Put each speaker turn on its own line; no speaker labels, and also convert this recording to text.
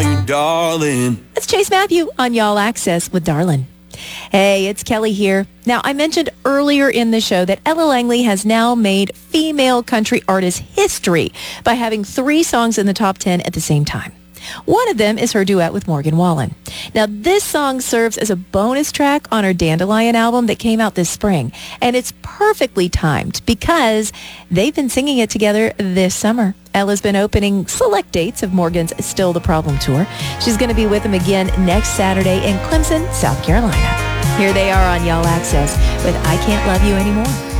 call you darling.
It's Chase Matthew on Y'all Access with Darlin'. Hey, it's Kelly here. Now, I mentioned earlier in the show that Ella Langley has now made female country artist history by having 3 songs in the top 10 at the same time. One of them is her duet with Morgan Wallen. Now, this song serves as a bonus track on her Dandelion album that came out this spring, and it's perfectly timed because they've been singing it together this summer. Ella's been opening select dates of Morgan's Still the Problem tour. She's going to be with him again next Saturday in Clemson, South Carolina. Here they are on Y'all Access with I Can't Love You Anymore.